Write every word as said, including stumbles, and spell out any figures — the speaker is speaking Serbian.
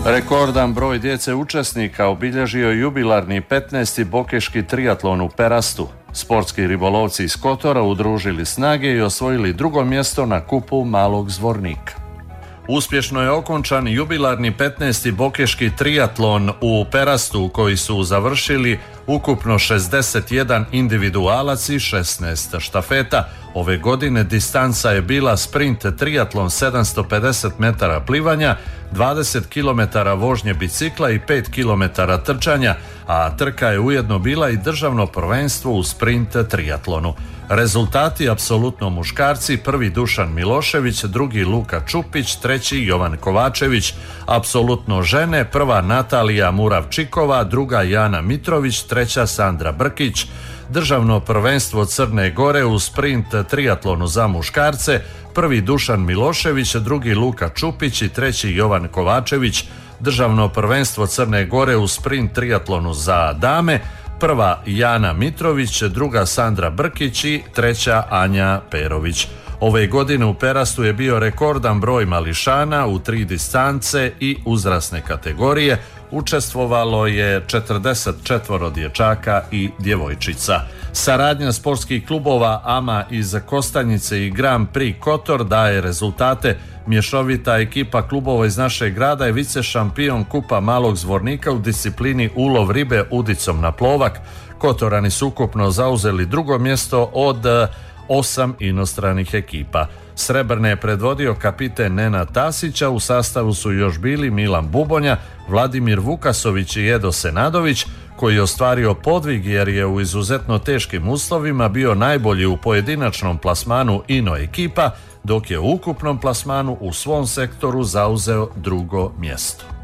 Rekordan broj djece učesnika obilježio jubilarni petnaesti Bokeški triatlon u Perastu. Sportski ribolovci iz Kotora udružili snage i osvojili drugo mjesto na kupu Malog Zvornika. Uspješno je okončan jubilarni petnaesti Bokeški triatlon u Perastu u koji su završili ukupno šezdeset jedan individualac i šesnaest štafeta. Ove godine distanca je bila sprint triatlon sedamsto pedeset metara plivanja, dvadeset kilometara vožnje bicikla i pet kilometara trčanja, a trka je ujedno bila i državno prvenstvo u sprint triatlonu. Rezultati apsolutno muškarci: prvi Dušan Milošević, drugi Luka Čupić, treći Jovan Kovačević. Apsolutno žene: prva Natalija Muravčikova, druga Jana Mitrović, treća Sandra Brkić. Državno prvenstvo Crne Gore u sprint triatlonu za muškarce: prvi Dušan Milošević, drugi Luka Čupić i treći Jovan Kovačević. Državno prvenstvo Crne Gore u sprint triatlonu za dame: prva Jana Mitrović, druga Sandra Brkić i treća Anja Perović. Ove godine u Perastu je bio rekordan broj mališana u tri distance i uzrasne kategorije. Učestvovalo je četrdeset četvoro dječaka i djevojčica. Saradnja sportskih klubova AMA iz Kostanjice i Grand Prix Kotor daje rezultate. Mješovita ekipa klubova iz našeg grada je vice šampion kupa Malog Zvornika u disciplini ulov ribe udicom na plovak. Kotorani su ukupno zauzeli drugo mjesto od osam inostranih ekipa. Srebrne je predvodio kapiten Nenad Tasića, u sastavu su još bili Milan Bubonja, Vladimir Vukasović i Edo Senadović, koji je ostvario podvig jer je u izuzetno teškim uslovima bio najbolji u pojedinačnom plasmanu ino ekipa, dok je u ukupnom plasmanu u svom sektoru zauzeo drugo mjesto.